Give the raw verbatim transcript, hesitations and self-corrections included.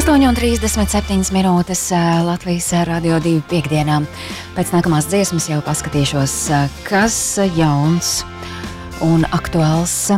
astoņi un trīsdesmit septiņas minūtes Latvijas Radio divi piekdienā. Pēc nākamās dziesmas jau paskatīšos, kas jauns un aktuāls